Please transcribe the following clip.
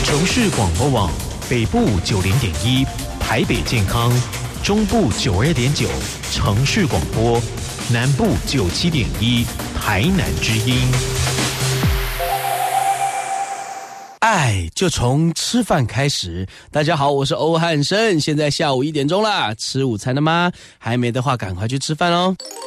城市广播网北部90.1，台北健康，中部92.9，城市广播，南部97.1，台南之音。 爱就从吃饭开始。大家好，我是欧汉生，现在下午1点钟啦。吃午餐了吗？还没的话，赶快去吃饭哦。